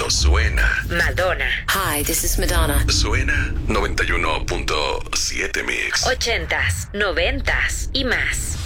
cuando suena. Madonna. Hi, this is Madonna. Suena 91.7 Mix. 80s, 90s y más.